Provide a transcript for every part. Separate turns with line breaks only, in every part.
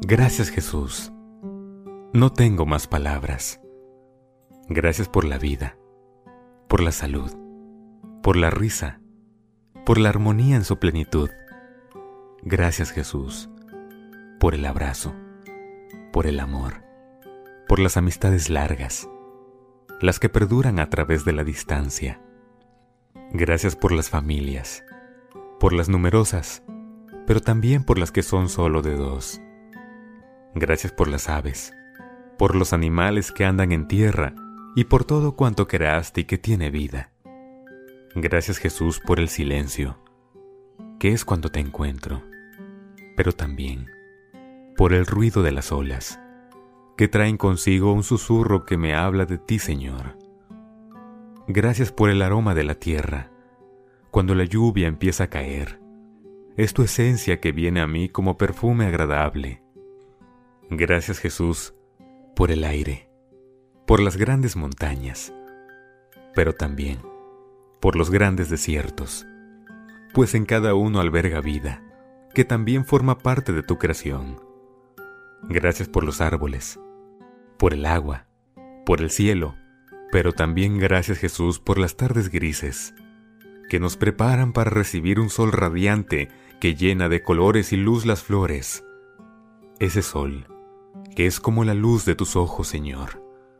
Gracias, Jesús. No tengo más palabras. Gracias por la vida, por la salud, por la risa, por la armonía en su plenitud. Gracias, Jesús, por el abrazo, por el amor, por las amistades largas, las que perduran a través de la distancia. Gracias por las familias, por las numerosas, pero también por las que son solo de dos. Gracias por las aves, por los animales que andan en tierra y por todo cuanto creaste y que tiene vida. Gracias, Jesús, por el silencio, que es cuando te encuentro, pero también por el ruido de las olas, que traen consigo un susurro que me habla de ti, Señor. Gracias por el aroma de la tierra, cuando la lluvia empieza a caer. Es tu esencia que viene a mí como perfume agradable. Gracias, Jesús, por el aire, por las grandes montañas, pero también por los grandes desiertos, pues en cada uno alberga vida, que también forma parte de tu creación. Gracias por los árboles, por el agua, por el cielo, pero también gracias, Jesús, por las tardes grises, que nos preparan para recibir un sol radiante que llena de colores y luz las flores. Ese sol, que es como la luz de tus ojos, Señor.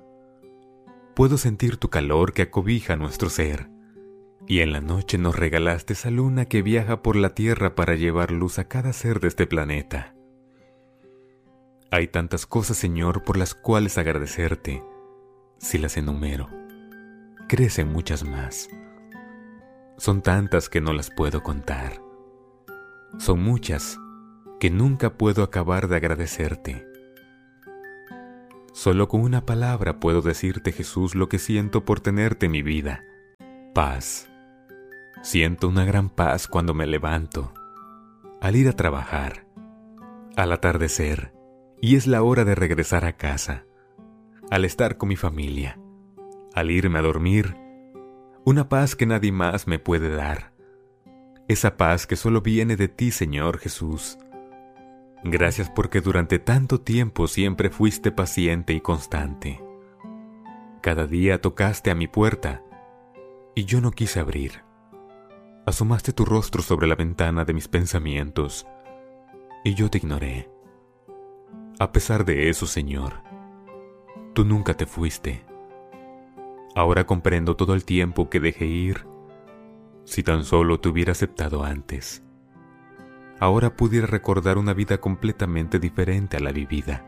Puedo sentir tu calor que acobija nuestro ser, y en la noche nos regalaste esa luna que viaja por la tierra para llevar luz a cada ser de este planeta. Hay tantas cosas, Señor, por las cuales agradecerte. Si las enumero, crecen muchas más. Son tantas que no las puedo contar. Son muchas que nunca puedo acabar de agradecerte. Solo con una palabra puedo decirte, Jesús, lo que siento por tenerte en mi vida. Paz. Siento una gran paz cuando me levanto, al ir a trabajar, al atardecer, y es la hora de regresar a casa, al estar con mi familia, al irme a dormir. Una paz que nadie más me puede dar. Esa paz que solo viene de ti, Señor Jesús. Gracias porque durante tanto tiempo siempre fuiste paciente y constante. Cada día tocaste a mi puerta y yo no quise abrir. Asomaste tu rostro sobre la ventana de mis pensamientos y yo te ignoré. A pesar de eso, Señor, tú nunca te fuiste. Ahora comprendo todo el tiempo que dejé ir. Si tan solo te hubiera aceptado antes, ahora pudiera recordar una vida completamente diferente a la vivida.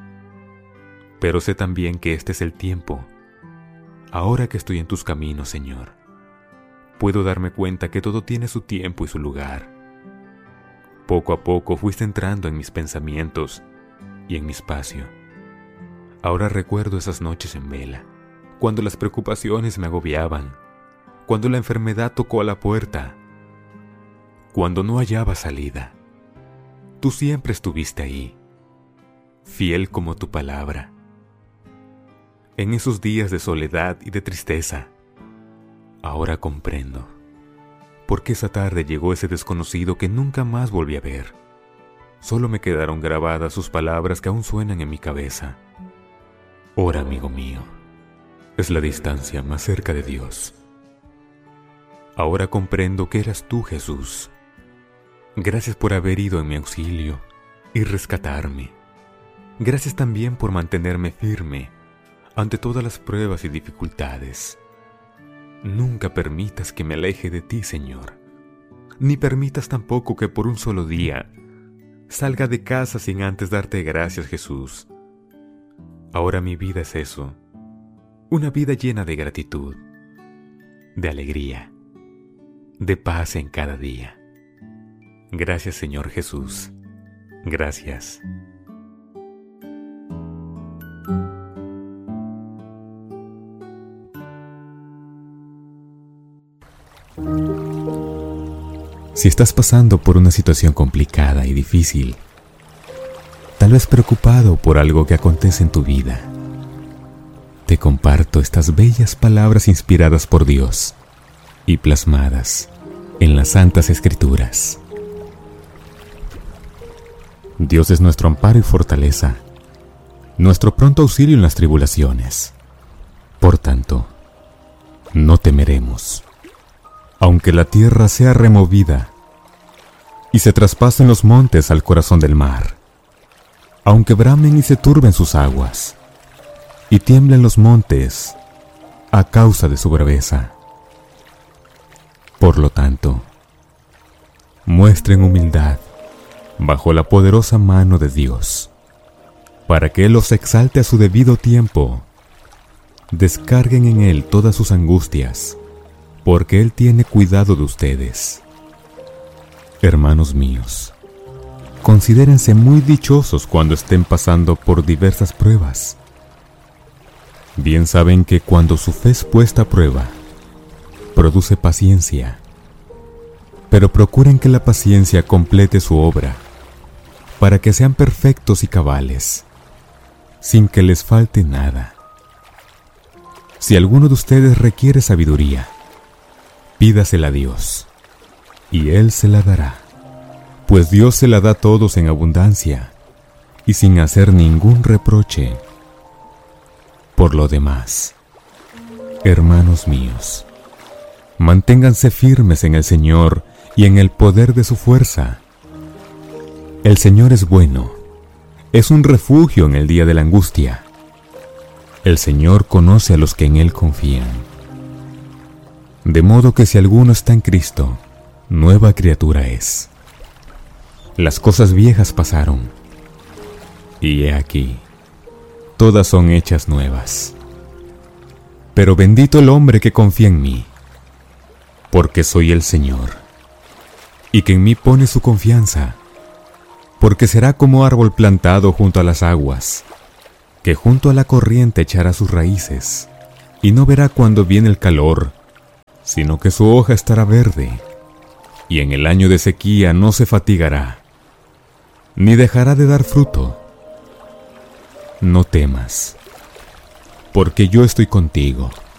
Pero sé también que este es el tiempo. Ahora que estoy en tus caminos, Señor, puedo darme cuenta que todo tiene su tiempo y su lugar. Poco a poco fuiste entrando en mis pensamientos y en mi espacio. Ahora recuerdo esas noches en vela, cuando las preocupaciones me agobiaban, cuando la enfermedad tocó a la puerta, cuando no hallaba salida. Tú siempre estuviste ahí, fiel como tu palabra. En esos días de soledad y de tristeza, ahora comprendo por qué esa tarde llegó ese desconocido que nunca más volví a ver. Solo me quedaron grabadas sus palabras que aún suenan en mi cabeza. Ora, amigo mío, es la distancia más cerca de Dios. Ahora comprendo que eras tú, Jesús. Gracias por haber ido en mi auxilio y rescatarme. Gracias también por mantenerme firme ante todas las pruebas y dificultades. Nunca permitas que me aleje de ti, Señor, ni permitas tampoco que por un solo día salga de casa sin antes darte gracias, Jesús. Ahora mi vida es eso, una vida llena de gratitud, de alegría, de paz en cada día. Gracias, Señor Jesús. Gracias. Si estás pasando por una situación complicada y difícil, tal vez preocupado por algo que acontece en tu vida, te comparto estas bellas palabras inspiradas por Dios y plasmadas en las Santas Escrituras. Dios es nuestro amparo y fortaleza, nuestro pronto auxilio en las tribulaciones. Por tanto, no temeremos, aunque la tierra sea removida y se traspasen los montes al corazón del mar, aunque bramen y se turben sus aguas, y tiemblen los montes a causa de su braveza. Por lo tanto, muestren humildad bajo la poderosa mano de Dios, para que Él los exalte a su debido tiempo. Descarguen en Él todas sus angustias, porque Él tiene cuidado de ustedes. Hermanos míos, considérense muy dichosos cuando estén pasando por diversas pruebas. Bien saben que cuando su fe es puesta a prueba, produce paciencia. Pero procuren que la paciencia complete su obra, para que sean perfectos y cabales, sin que les falte nada. Si alguno de ustedes requiere sabiduría, pídasela a Dios, y Él se la dará, pues Dios se la da a todos en abundancia, y sin hacer ningún reproche. Por lo demás, hermanos míos, manténganse firmes en el Señor y en el poder de su fuerza. El Señor es bueno, es un refugio en el día de la angustia. El Señor conoce a los que en Él confían. De modo que si alguno está en Cristo, nueva criatura es. Las cosas viejas pasaron, y he aquí, todas son hechas nuevas. Pero bendito el hombre que confía en mí, porque soy el Señor, y que en mí pone su confianza, porque será como árbol plantado junto a las aguas, que junto a la corriente echará sus raíces, y no verá cuando viene el calor, sino que su hoja estará verde, y en el año de sequía no se fatigará, ni dejará de dar fruto. No temas, porque yo estoy contigo.